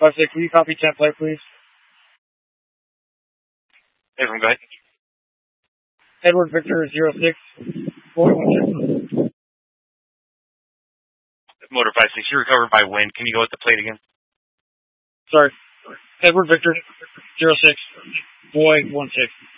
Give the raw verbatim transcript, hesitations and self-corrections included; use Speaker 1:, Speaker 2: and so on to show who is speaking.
Speaker 1: five six, will you copy template, please?
Speaker 2: Everyone, go ahead.
Speaker 1: Edward Victor zero six four one six.
Speaker 2: Motor five six, you're recovered by wind. Can you go with the plate again?
Speaker 1: Sorry. Edward Victor zero six boy one six.